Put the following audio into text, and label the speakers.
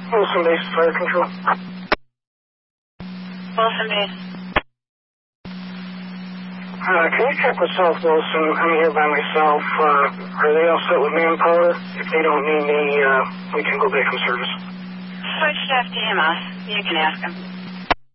Speaker 1: Wilson Base Fire Control.
Speaker 2: Wilson Base.
Speaker 1: Can you check with South Wilson? I'm here by myself. Are they all set with manpower? If they don't need me, we can go back in service.
Speaker 2: Switch staff to EMS. You can ask them.